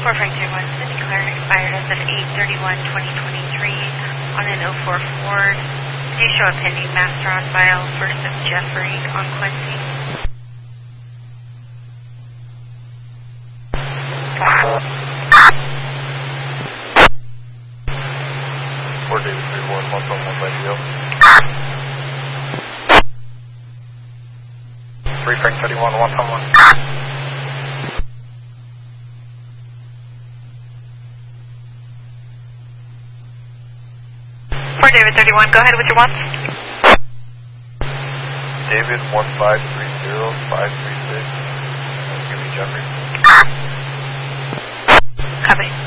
For Frank 31, Cindy Claire expired as of 8/31/2023 on an 04 Ford. Do show a pending master on file versus Jeffrey on Quincy. Ford David 31, 111 by deal. 3 Frank 31, 111. For David 31, go ahead with your wants. David 1530536. Give me Jeffrey. Copy.